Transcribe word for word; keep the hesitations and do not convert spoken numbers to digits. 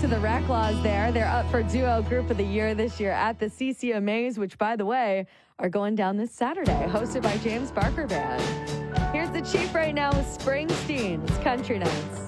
to the Reclaws there. They're up for Duo Group of the Year this year at the C C M As, which, by the way, are going down this Saturday, hosted by James Barker Band. Here's the Chief right now with Springsteen's Country Nights.